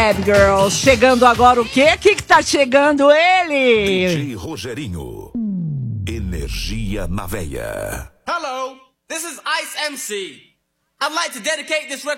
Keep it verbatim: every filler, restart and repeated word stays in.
Bad Girls. Chegando agora o quê? O que que tá chegando ele? D J Rogerinho. Energia na veia. Hello, this is Ice M C. I'd like to dedicate this record